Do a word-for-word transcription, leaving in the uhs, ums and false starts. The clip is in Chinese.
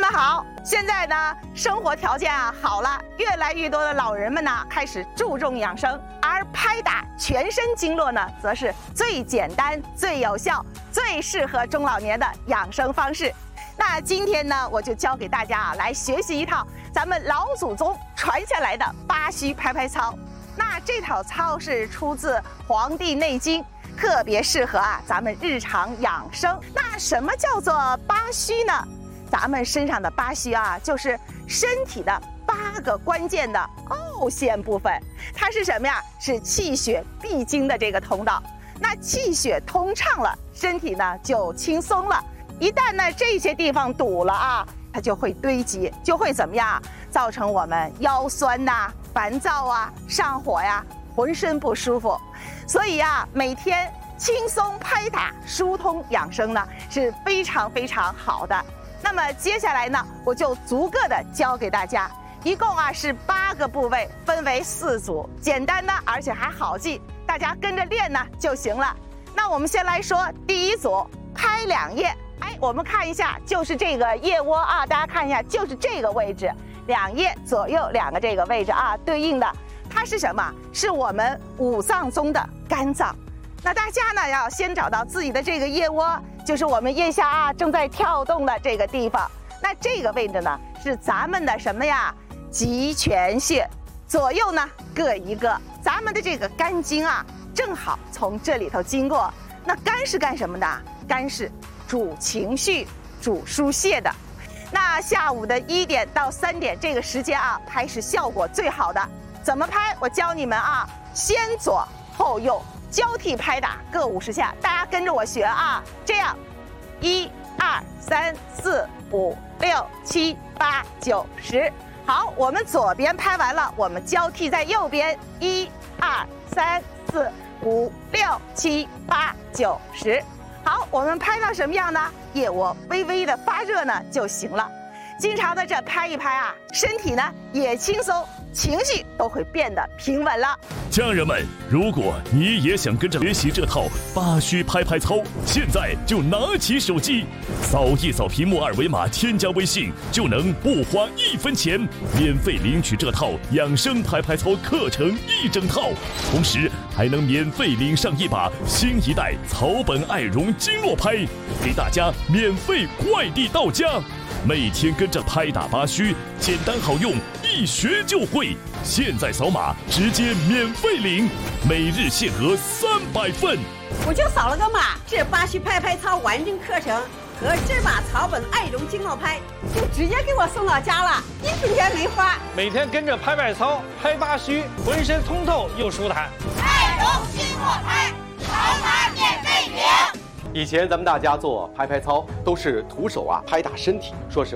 们好，现在呢，生活条件啊好了，越来越多的老人们呢开始注重养生，而拍打全身经络呢，则是最简单、最有效、最适合中老年的养生方式。那今天呢，我就教给大家啊，来学习一套咱们老祖宗传下来的八虚拍拍操。那这套操是出自《黄帝内经》，特别适合啊咱们日常养生。那什么叫做八虚呢？咱们身上的八虚啊，就是身体的八个关键的凹陷部分。它是什么呀？是气血必经的这个通道。那气血通畅了，身体呢就轻松了。一旦呢这些地方堵了啊，它就会堆积，就会怎么样？造成我们腰酸呐、啊、烦躁啊、上火呀、浑身不舒服。所以啊，每天轻松拍打、疏通养生呢是非常非常好的。那么接下来呢，我就逐个的教给大家，一共啊是八个部位，分为四组，简单的而且还好记，大家跟着练呢就行了。那我们先来说第一组，拍两腋。哎，我们看一下，就是这个腋窝啊，大家看一下，就是这个位置，两腋左右两个这个位置啊，对应的它是什么？是我们五脏中的肝脏。那大家呢要先找到自己的这个腋窝，就是我们腋下啊正在跳动的这个地方。那这个位置呢是咱们的什么呀？极泉穴，左右呢各一个。咱们的这个肝经啊，正好从这里头经过。那肝是干什么的？肝是主情绪、主疏泄的。那下午的一点到三点这个时间啊，拍是效果最好的。怎么拍？我教你们啊，先左后右交替拍打，各五十下，大家跟着我学啊。这样，一、二、三、四、五、六、七、八、九、十。好，我们左边拍完了，我们交替在右边，一、二、三、四、五、六、七、八、九、十。好，我们拍到什么样呢？腋窝微微的发热呢就行了。经常的这拍一拍啊，身体呢也轻松，情绪都会变得平稳了。 家人们，如果你也想跟着学习这套八虚拍拍操，现在就拿起手机，扫一扫屏幕二维码，添加微信，就能不花一分钱，免费领取这套养生拍拍操课程一整套，同时还能免费领上一把新一代草本爱绒经络拍，给大家免费快递到家。每天跟着拍打八虚，简单好用，一学就会。现在扫码直接免费领，每日限额三百份。 我就扫了个码，这八虚拍拍操完整课程和这把草本爱绒经络拍就直接给我送到家了，一分钱没花。 每天跟着拍拍操，拍八虚，浑身通透又舒坦。 爱绒经络拍，扫码免费领。 以前咱们大家做拍拍操都是徒手啊拍打身体，说实话。